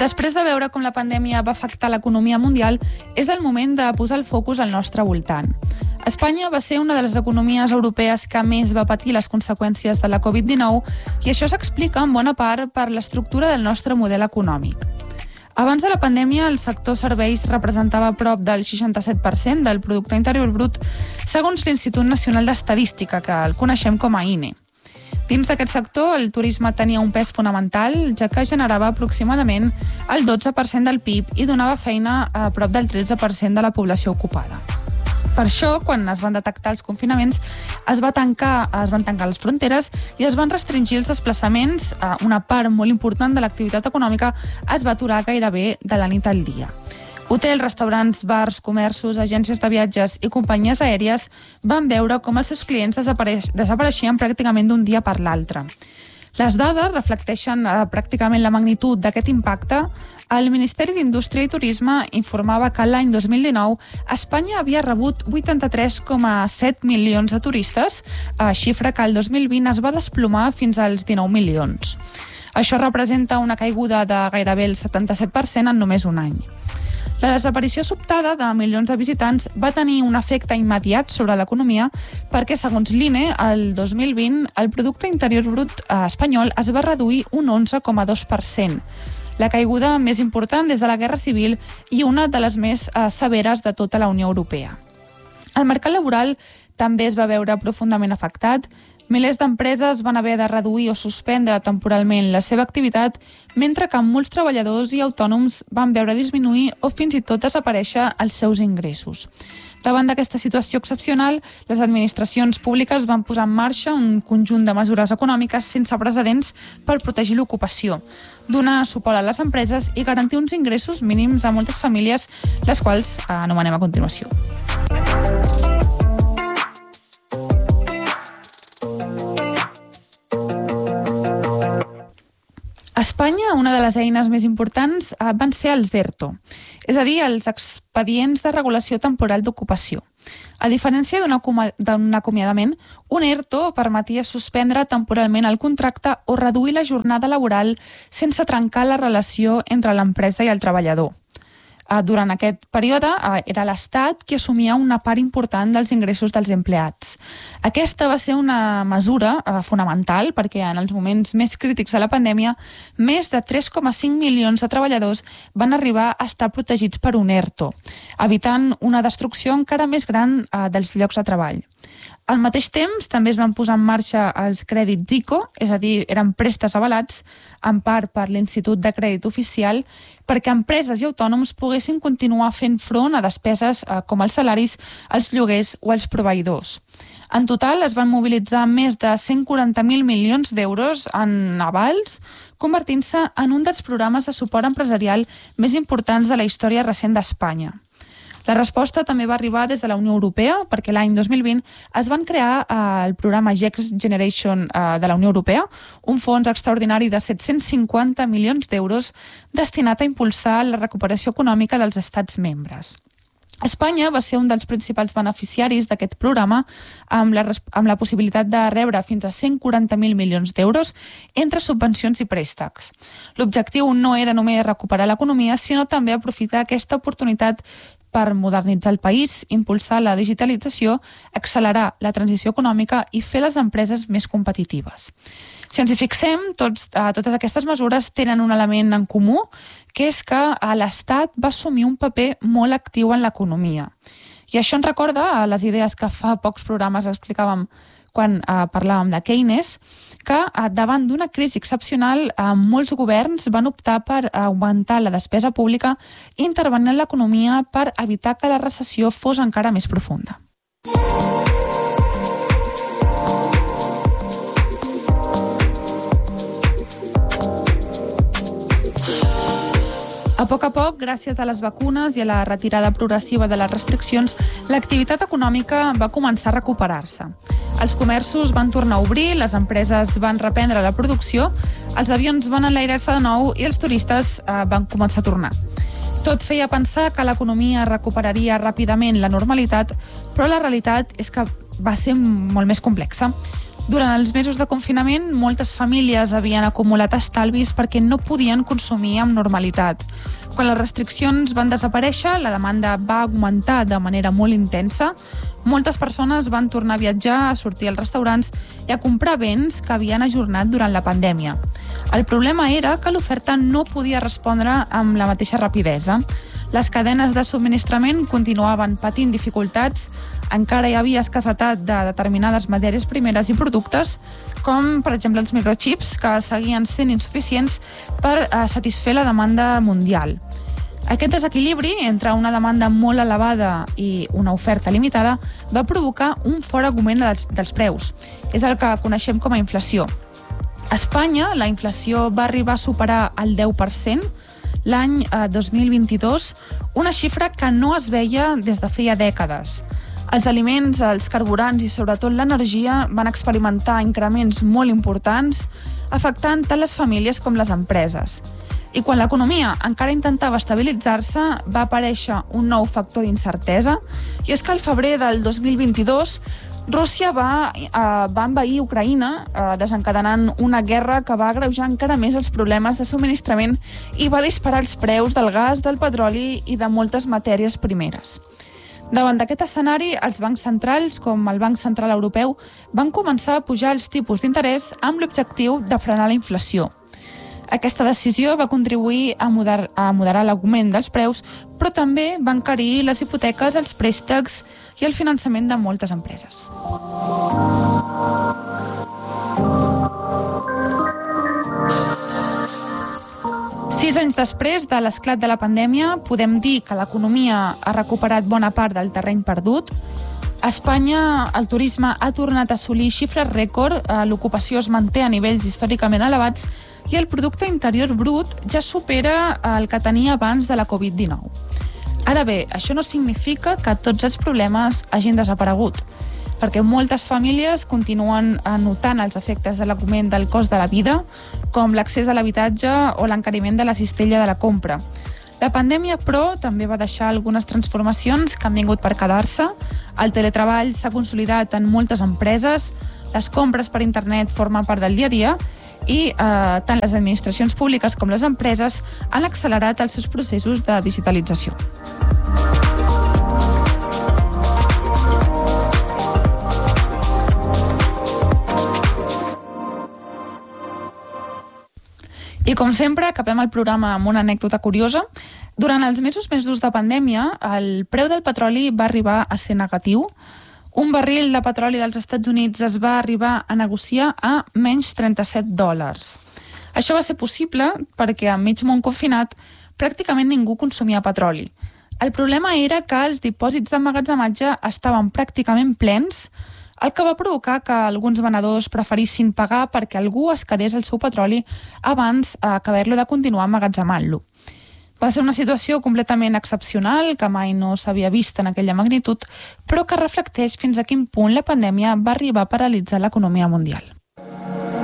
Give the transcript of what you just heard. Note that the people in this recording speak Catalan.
Després de veure com la pandèmia va afectar l'economia mundial, és el moment de posar el focus al nostre voltant. Espanya va ser una de les economies europees que més va patir les conseqüències de la Covid-19 i això s'explica en bona part per l'estructura del nostre model econòmic. Abans de la pandèmia, el sector serveis representava prop del 67% del producte interior brut, segons l'Institut Nacional d'Estadística, que el coneixem com a INE. Dins d'aquest sector, el turisme tenia un pes fonamental, ja que generava aproximadament el 12% del PIB i donava feina a prop del 13% de la població ocupada. Per això, quan es van detectar els confinaments, es van tancar les fronteres i es van restringir els desplaçaments. Una part molt important de l'activitat econòmica es va aturar gairebé de la nit al dia. Hotels, restaurants, bars, comerços, agències de viatges i companyies aèries van veure com els seus clients desapareixien pràcticament d'un dia per l'altre. Les dades reflecteixen pràcticament la magnitud d'aquest impacte. El Ministeri d'Indústria i Turisme informava que l'any 2019 Espanya havia rebut 83,7 milions de turistes, xifra que el 2020 es va desplomar fins als 19 milions. Això representa una caiguda de gairebé el 77% en només un any. La desaparició sobtada de milions de visitants va tenir un efecte immediat sobre l'economia perquè, segons l'INE, el 2020 el producte interior brut espanyol es va reduir un 11,2%. La caiguda més important des de la Guerra Civil i una de les més severes de tota la Unió Europea. El mercat laboral també es va veure profundament afectat. Milers d'empreses van haver de reduir o suspendre temporalment la seva activitat, mentre que molts treballadors i autònoms van veure disminuir o fins i tot desaparèixer els seus ingressos. Davant d'aquesta situació excepcional, les administracions públiques van posar en marxa un conjunt de mesures econòmiques sense precedents per protegir l'ocupació, donar suport a les empreses i garantir uns ingressos mínims a moltes famílies, les quals anomenem a continuació. A Espanya, una de les eines més importants van ser els ERTO, és a dir, els expedients de regulació temporal d'ocupació. A diferència d'un acomiadament, un ERTO permetia suspendre temporalment el contracte o reduir la jornada laboral sense trencar la relació entre l'empresa i el treballador. Durant aquest període era l'Estat qui assumia una part important dels ingressos dels empleats. Aquesta va ser una mesura fonamental perquè en els moments més crítics de la pandèmia més de 3,5 milions de treballadors van arribar a estar protegits per un ERTO, evitant una destrucció encara més gran dels llocs de treball. Al mateix temps, també es van posar en marxa els crèdits ICO, és a dir, eren préstecs avalats, en part per l'Institut de Crèdit Oficial, perquè empreses i autònoms poguessin continuar fent front a despeses com els salaris, els lloguers o els proveïdors. En total, es van mobilitzar més de 140.000 milions d'euros en avals, convertint-se en un dels programes de suport empresarial més importants de la història recent d'Espanya. La resposta també va arribar des de la Unió Europea, perquè l'any 2020 es van crear el programa Next Generation de la Unió Europea, un fons extraordinari de 750 milions d'euros destinat a impulsar la recuperació econòmica dels estats membres. Espanya va ser un dels principals beneficiaris d'aquest programa amb la possibilitat de rebre fins a 140.000 milions d'euros entre subvencions i préstecs. L'objectiu no era només recuperar l'economia, sinó també aprofitar aquesta oportunitat per modernitzar el país, impulsar la digitalització, accelerar la transició econòmica i fer les empreses més competitives. Si ens hi fixem, totes aquestes mesures tenen un element en comú, que és que l'Estat va assumir un paper molt actiu en l'economia. I això ens recorda a les idees que fa pocs programes explicàvem quan parlàvem de Keynes, que davant d'una crisi excepcional molts governs van optar per augmentar la despesa pública i intervenir en l'economia per evitar que la recessió fos encara més profunda. A poc, gràcies a les vacunes i a la retirada progressiva de les restriccions, l'activitat econòmica va començar a recuperar-se. Els comerços van tornar a obrir, les empreses van reprendre la producció, els avions van enlairar-se de nou i els turistes van començar a tornar. Tot feia pensar que l'economia recuperaria ràpidament la normalitat, però la realitat és que va ser molt més complexa. Durant els mesos de confinament, moltes famílies havien acumulat estalvis perquè no podien consumir amb normalitat. Quan les restriccions van desaparèixer, la demanda va augmentar de manera molt intensa. Moltes persones van tornar a viatjar, a sortir als restaurants i a comprar béns que havien ajornat durant la pandèmia. El problema era que l'oferta no podia respondre amb la mateixa rapidesa. Les cadenes de subministrament continuaven patint dificultats, encara hi havia escassetat de determinades matèries primeres i productes, com per exemple els microchips, que seguien sent insuficients per satisfer la demanda mundial. Aquest desequilibri entre una demanda molt elevada i una oferta limitada va provocar un fort augment dels preus. És el que coneixem com a inflació. A Espanya, la inflació va arribar a superar el 10%, l'any 2022, una xifra que no es veia des de feia dècades. Els aliments, els carburants i sobretot l'energia van experimentar increments molt importants, afectant tant les famílies com les empreses. I quan l'economia encara intentava estabilitzar-se, va aparèixer un nou factor d'incertesa, i és que al febrer del 2022 Rússia va envair Ucraïna, desencadenant una guerra que va agreujar encara més els problemes de subministrament i va disparar els preus del gas, del petroli i de moltes matèries primeres. Davant d'aquest escenari, els bancs centrals, com el Banc Central Europeu, van començar a pujar els tipus d'interès amb l'objectiu de frenar la inflació. Aquesta decisió va contribuir a moderar l'augment dels preus, però també va encarir les hipoteques, els préstecs i el finançament de moltes empreses. Sis anys després de l'esclat de la pandèmia, podem dir que l'economia ha recuperat bona part del terreny perdut. A Espanya, el turisme ha tornat a assolir xifres rècord, l'ocupació es manté a nivells històricament elevats i el producte interior brut ja supera el que tenia abans de la Covid-19. Ara bé, això no significa que tots els problemes hagin desaparegut, perquè moltes famílies continuen notant els efectes de l'augment del cost de la vida, com l'accés a l'habitatge o l'encariment de la cistella de la compra. La pandèmia, però, també va deixar algunes transformacions que han vingut per quedar-se. El teletreball s'ha consolidat en moltes empreses, les compres per internet formen part del dia a dia i tant les administracions públiques com les empreses han accelerat els seus processos de digitalització. I com sempre, acabem el programa amb una anècdota curiosa. Durant els mesos més durs de pandèmia, el preu del petroli va arribar a ser negatiu. Un barril de petroli dels Estats Units es va arribar a negociar a menys $37. Això va ser possible perquè a mig món confinat pràcticament ningú consumia petroli. El problema era que els dipòsits d'emmagatzematge estaven pràcticament plens, el que va provocar que alguns venedors preferissin pagar perquè algú es quedés el seu petroli abans que haver-lo de continuar emmagatzemant-lo. Va ser una situació completament excepcional, que mai no s'havia vist en aquella magnitud, però que reflecteix fins a quin punt la pandèmia va arribar a paralitzar l'economia mundial.